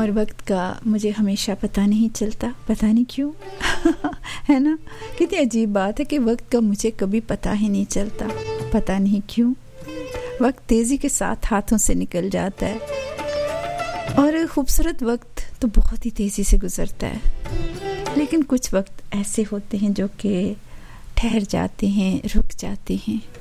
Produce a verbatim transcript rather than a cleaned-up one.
और वक्त का मुझे हमेशा पता नहीं चलता, पता नहीं क्यों। है ना, कितनी अजीब बात है कि वक्त का मुझे कभी पता ही नहीं चलता, पता नहीं क्यों। वक्त तेज़ी के साथ हाथों से निकल जाता है और खूबसूरत वक्त तो बहुत ही तेज़ी से गुजरता है, लेकिन कुछ वक्त ऐसे होते हैं जो कि ठहर जाते हैं, रुक जाते हैं।